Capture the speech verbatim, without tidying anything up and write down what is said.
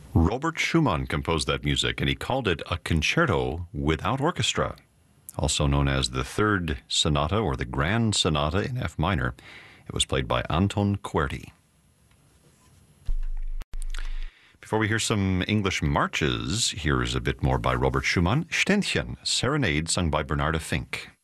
Robert Schumann composed that music, and he called it a concerto without orchestra, also known as the Third Sonata or the Grand Sonata in F minor. It was played by Anton Kuerti. Before we hear some English marches, here is a bit more by Robert Schumann. Ständchen, Serenade, sung by Bernarda Fink.